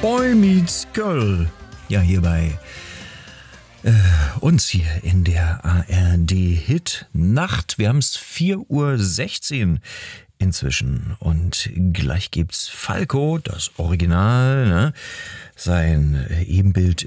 Boy Meets Girl. Ja, hier bei uns hier in der ARD Hit Nacht. Wir haben es 4:16 Uhr inzwischen und gleich gibt's Falco, das Original, ne? Sein Ebenbild